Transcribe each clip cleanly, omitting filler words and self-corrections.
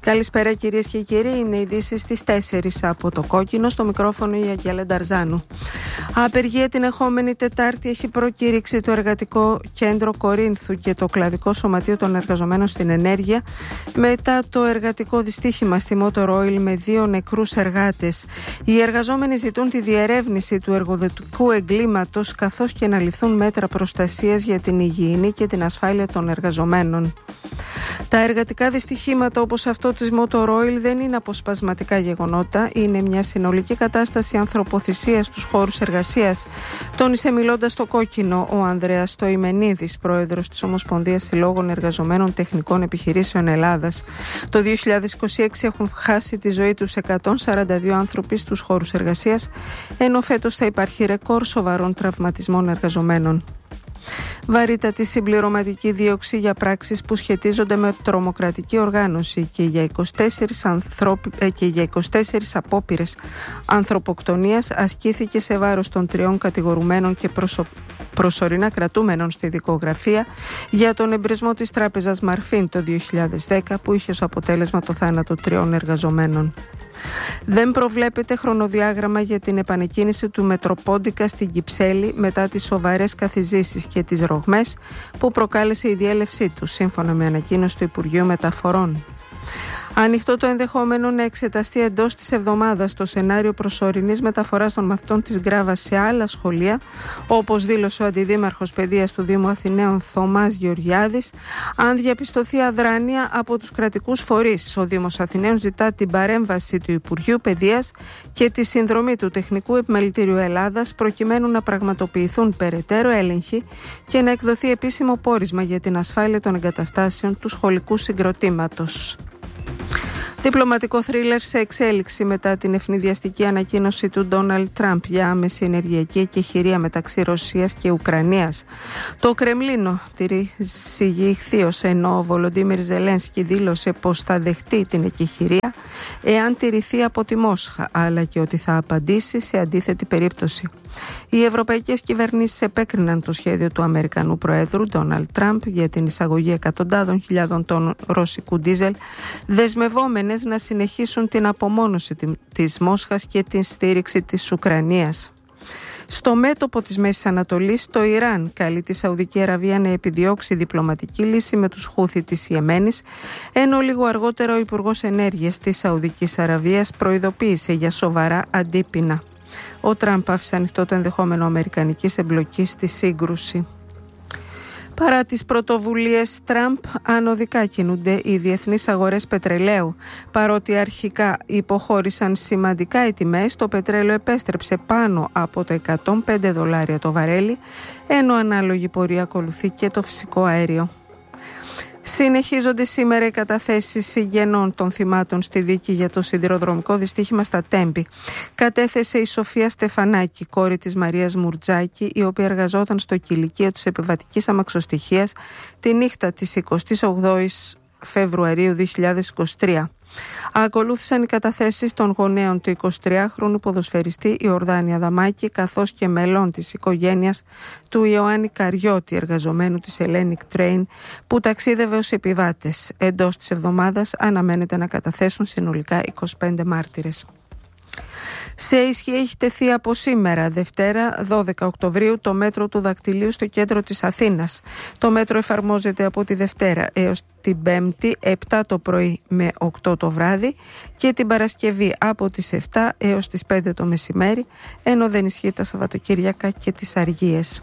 Καλησπέρα κυρίες και κύριοι, είναι ειδήσεις στις 4 από το Κόκκινο, στο μικρόφωνο η Αγγέλα Νταρζάνου. Απεργία την ερχόμενη Τετάρτη έχει προκήρυξει το Εργατικό Κέντρο Κορίνθου και το Κλαδικό Σωματείο των Εργαζομένων στην Ενέργεια μετά το εργατικό δυστύχημα στη Motor Oil με 2 νεκρούς εργάτες. Οι εργαζόμενοι ζητούν τη διερεύνηση του εργοδοτικού εγκλήματος καθώς και να ληφθούν μέτρα προστασίας για την υγιεινή και την ασφάλεια των εργαζομένων. Τα εργατικά δυστυχήματα όπως αυτό της Motor Oil δεν είναι αποσπασματικά γεγονότα, είναι μια συνολική κατάσταση ανθρωποθυσίας στους χώρους εργασίας, τόνισε μιλώντας στο Κόκκινο ο Ανδρέας Στοημενίδης, πρόεδρος της Ομοσπονδίας Συλλόγων Εργαζομένων Τεχνικών Επιχειρήσεων Ελλάδας. Το 2026 έχουν χάσει τη ζωή τους 142 άνθρωποι στους χώρους εργασίας, ενώ φέτος θα υπάρχει ρεκόρ σοβαρών τραυματισμών εργαζομένων. Βαρύτατη συμπληρωματική δίωξη για πράξεις που σχετίζονται με τρομοκρατική οργάνωση και για 24 απόπειρες ανθρωποκτονίας ασκήθηκε σε βάρος των 3 κατηγορουμένων και προσωρινά κρατούμενων στη δικογραφία για τον εμπρισμό της τράπεζας Μαρφίν το 2010 που είχε ως αποτέλεσμα το θάνατο 3 εργαζομένων. Δεν προβλέπεται χρονοδιάγραμμα για την επανεκκίνηση του Μετροπόντικα στην Κυψέλη μετά τις σοβαρές καθιζήσεις και τις ρογμές που προκάλεσε η διέλευσή του, σύμφωνα με ανακοίνωση του Υπουργείου Μεταφορών. Ανοιχτό το ενδεχόμενο να εξεταστεί εντός της εβδομάδας το σενάριο προσωρινής μεταφοράς των μαθητών της Γκράβας σε άλλα σχολεία, όπως δήλωσε ο Αντιδήμαρχος Παιδείας του Δήμου Αθηναίων Θωμάς Γεωργιάδης, αν διαπιστωθεί αδράνεια από τους κρατικούς φορείς. Ο Δήμος Αθηναίων ζητά την παρέμβαση του Υπουργείου Παιδείας και τη συνδρομή του Τεχνικού Επιμελητήριου Ελλάδας προκειμένου να πραγματοποιηθούν περαιτέρω έλεγχοι και να εκδοθεί επίσημο πόρισμα για την ασφάλεια των εγκαταστάσεων του σχολικού συγκροτήματος. Διπλωματικό θρίλερ σε εξέλιξη μετά την ευνηδιαστική ανακοίνωση του Ντόναλντ Τραμπ για άμεση ενεργειακή εκεχηρία μεταξύ Ρωσίας και Ουκρανίας. Το Κρεμλίνο τηρήσει γη ηχθείως, ενώ ο Βολοντίμιρ Ζελένσκι δήλωσε πως θα δεχτεί την εκεχηρία εάν τηρηθεί από τη Μόσχα, αλλά και ότι θα απαντήσει σε αντίθετη περίπτωση. Οι ευρωπαϊκές κυβερνήσεις επέκριναν το σχέδιο του Αμερικανού Προέδρου Ντόναλντ Τραμπ για την εισαγωγή εκατοντάδων χιλιάδων τόνων ρωσικού ντίζελ, δεσμευόμενες να συνεχίσουν την απομόνωση της Μόσχας και την στήριξη της Ουκρανίας. Στο μέτωπο της Μέσης Ανατολής, το Ιράν καλεί τη Σαουδική Αραβία να επιδιώξει διπλωματική λύση με τους Χούθι της Ιεμένης, ενώ λίγο αργότερα ο Υπουργός Ενέργειας της Σαουδικής Αραβίας προειδοποίησε για σοβαρά αντίπεινα. Ο Τραμπ άφησε ανοιχτό το ενδεχόμενο αμερικανικής εμπλοκής στη σύγκρουση. Παρά τις πρωτοβουλίες Τραμπ, ανωδικά κινούνται οι διεθνείς αγορές πετρελαίου. Παρότι αρχικά υποχώρησαν σημαντικά οι τιμές, το πετρέλαιο επέστρεψε πάνω από τα $105 το βαρέλι, ενώ ανάλογη πορεία ακολουθεί και το φυσικό αέριο. Συνεχίζονται σήμερα οι καταθέσεις συγγενών των θυμάτων στη δίκη για το σιδηροδρομικό δυστύχημα στα Τέμπη. Κατέθεσε η Σοφία Στεφανάκη, κόρη της Μαρίας Μουρτζάκη, η οποία εργαζόταν στο κηλικείο της επιβατικής αμαξοστοιχείας τη νύχτα της 28ης Φεβρουαρίου 2023. Ακολούθησαν οι καταθέσεις των γονέων του 23χρονου ποδοσφαιριστή Ιορδάνη Αδαμάκη, καθώς και μελών της οικογένειας του Ιωάννη Καριώτη, εργαζομένου της Hellenic Train, που ταξίδευε ως επιβάτες. Εντός της εβδομάδας αναμένεται να καταθέσουν συνολικά 25 μάρτυρες. Σε ισχύ έχει τεθεί από σήμερα, Δευτέρα 12 Οκτωβρίου, το μέτρο του δακτυλίου στο κέντρο της Αθήνας. Το μέτρο εφαρμόζεται από τη Δευτέρα έως την Πέμπτη 7 το πρωί με 8 το βράδυ και την Παρασκευή από τις 7 έως τις 5 το μεσημέρι, ενώ δεν ισχύει τα Σαββατοκύριακα και τις Αργίες.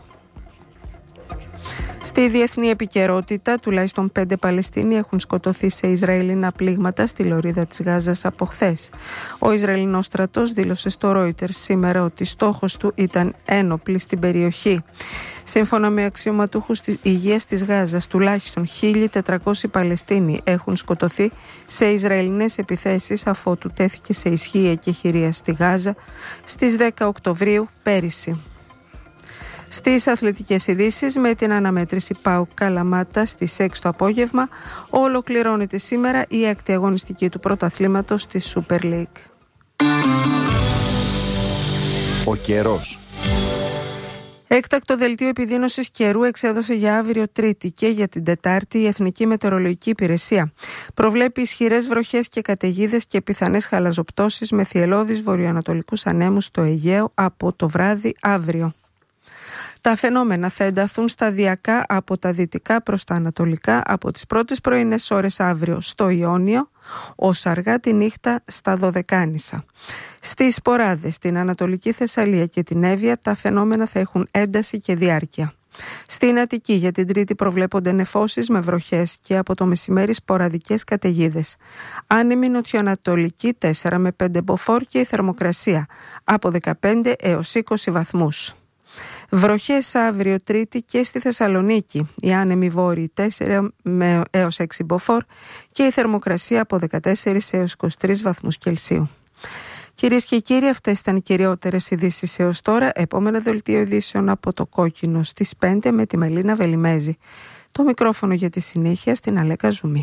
Στη διεθνή επικαιρότητα, τουλάχιστον 5 Παλαιστίνοι έχουν σκοτωθεί σε Ισραηλινά πλήγματα στη λωρίδα της Γάζας από χθες. Ο Ισραηλινός στρατός δήλωσε στο Reuters σήμερα ότι στόχος του ήταν ένοπλοι στην περιοχή. Σύμφωνα με αξιωματούχους της υγείας της Γάζας, τουλάχιστον 1.400 Παλαιστίνοι έχουν σκοτωθεί σε Ισραηλινές επιθέσεις αφότου τέθηκε σε ισχύ η εκεχηρία στη Γάζα στις 10 Οκτωβρίου πέρυσι. Στις αθλητικές ειδήσεις, με την αναμέτρηση ΠΑΟΚ Καλαμάτα στις 6 το απόγευμα, ολοκληρώνεται σήμερα η έκτη αγωνιστική του πρωταθλήματος της Super League. Ο καιρός. Έκτακτο δελτίο επιδείνωσης καιρού εξέδωσε για αύριο Τρίτη και για την Τετάρτη η Εθνική Μετεωρολογική Υπηρεσία. Προβλέπει ισχυρές βροχές και καταιγίδες και πιθανές χαλαζοπτώσεις με θυελλώδεις βορειοανατολικούς ανέμους στο Αιγαίο από το βράδυ αύριο. Τα φαινόμενα θα ενταθούν σταδιακά από τα δυτικά προς τα ανατολικά από τις πρώτες πρωινές ώρες αύριο στο Ιόνιο, ως αργά τη νύχτα στα Δωδεκάνησα. Στις Ποράδες, στην Ανατολική Θεσσαλία και την Εύβοια τα φαινόμενα θα έχουν ένταση και διάρκεια. Στην Αττική για την Τρίτη προβλέπονται νεφώσεις με βροχές και από το μεσημέρι σποραδικές καταιγίδες. Άνεμη νοτιοανατολική 4 με 5 μποφόρ και η θερμοκρασία από 15 έως 20 βαθμούς. Βροχές αύριο Τρίτη και στη Θεσσαλονίκη. Οι άνεμοι βόρειοι 4 έως 6 μποφόρ και η θερμοκρασία από 14 έως 23 βαθμούς Κελσίου. Κυρίες και κύριοι, αυτές ήταν οι κυριότερες ειδήσεις έως τώρα. Επόμενο δελτίο ειδήσεων από το Κόκκινο στις 5 με τη Μελίνα Βελιμέζη. Το μικρόφωνο για τη συνέχεια στην Αλέκα Ζουμί.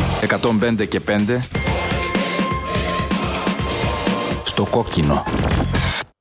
«105 και 5» στο Κόκκινο.